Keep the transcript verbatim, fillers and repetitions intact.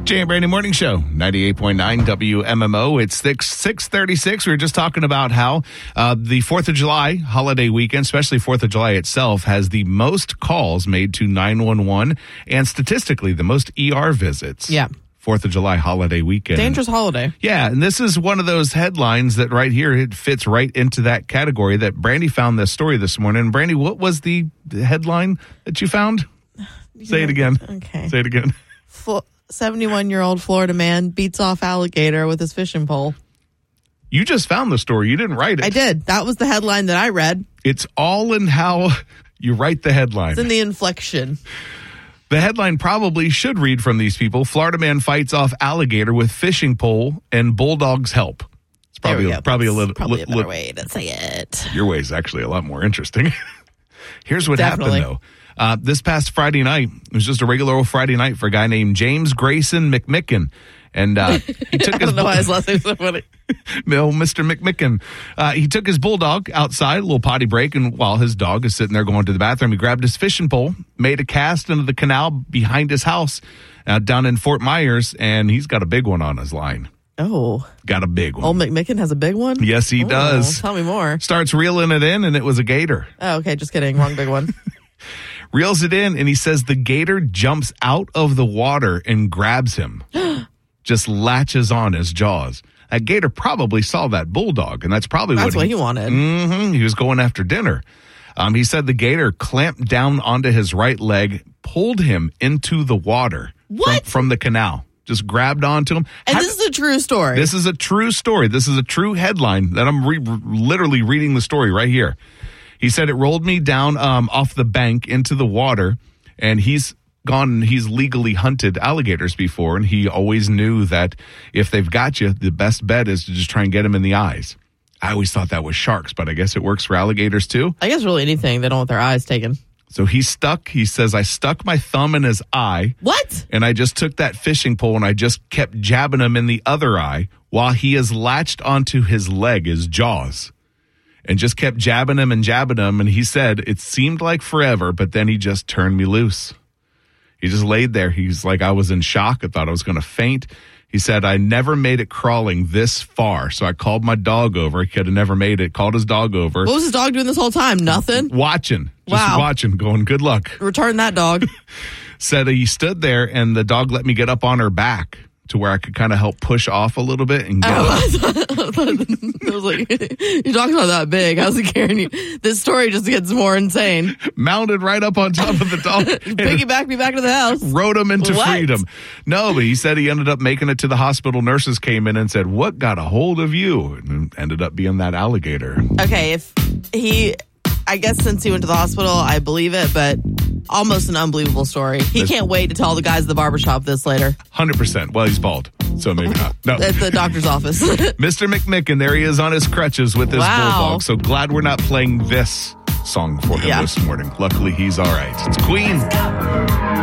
Jay and Brandy Morning Show, ninety-eight point nine W M M O. It's six thirty-six. We were just talking about how uh, the fourth of July holiday weekend, especially fourth of July itself, has the most calls made to nine one one and statistically the most E R visits. Yeah. fourth of July holiday weekend. Dangerous holiday. Yeah, and this is one of those headlines that right here, it fits right into that category that Brandy found this story this morning. And Brandy, what was the headline that you found? Say it again. Okay. Say it again. seventy-one-year-old Florida man beats off alligator with his fishing pole. You just found the story. You didn't write it. I did. That was the headline that I read. It's all in how you write the headline. It's in the inflection. The headline probably should read from these people. Florida man fights off alligator with fishing pole and bulldog's help. It's probably, a, probably a little... Probably li- a better li- way to say it. Your way is actually a lot more interesting. Here's what Definitely. happened, though. Uh, this past Friday night, it was just a regular old Friday night for a guy named James Grayson McMicken. And uh, he took I his don't know bull- why his last name's so funny. no, Mister McMicken. Uh, he took his bulldog outside, a little potty break, and while his dog is sitting there going to the bathroom, he grabbed his fishing pole, made a cast into the canal behind his house uh, down in Fort Myers, and he's got a big one on his line. Oh. Got a big one. Old McMicken has a big one? Yes, he Oh, does. Tell me more. Starts reeling it in, and it was a gator. Oh, okay. Just kidding. Wrong big one. Reels it in, and he says the gator jumps out of the water and grabs him. Just latches on his jaws. That gator probably saw that bulldog, and that's probably That's what what he, he wanted. Mm-hmm, he was going after dinner. Um, he said the gator clamped down onto his right leg, pulled him into the water What? From, from the canal. Just grabbed onto him. And How- this is a true story. This is a true story. This is a true headline that I'm re- literally reading the story right here. He said it rolled me down um, off the bank into the water, and he's gone, he's legally hunted alligators before, and he always knew that if they've got you, the best bet is to just try and get them in the eyes. I always thought that was sharks, but I guess it works for alligators too. I guess really anything. They don't want their eyes taken. So he stuck, he says, I stuck my thumb in his eye. What? And I just took that fishing pole and I just kept jabbing him in the other eye while he is latched onto his leg, his jaws. And just kept jabbing him and jabbing him. And he said, it seemed like forever, but then he just turned me loose. He just laid there. He's like, I was in shock. I thought I was going to faint. He said, I never made it crawling this far. So I called my dog over. He could have never made it. Called his dog over. What was his dog doing this whole time? Nothing? Watching. Just Wow. watching, going, good luck. Return that dog. Said he stood there and the dog let me get up on her back to where I could kind of help push off a little bit and get Oh, up. I, thought, I, thought, I was like, your dog's not that big. How's it carrying you? This story just gets more insane. Mounted right up on top of the dog. and Piggyback me back to the house. rode him into What? freedom. No, but he said he ended up making it to the hospital. Nurses came in and said, what got a hold of you? And ended up being that alligator. Okay, if he, I guess since he went to the hospital, I believe it, but almost an unbelievable story. He That's- can't wait to tell the guys at the barbershop this later one hundred percent. Well, he's bald, so maybe not. No. at the doctor's office. Mister McMicken, there he is on his crutches with his Wow. bulldog. So glad we're not playing this song for him Yeah. this morning. Luckily, he's all right. It's Queen.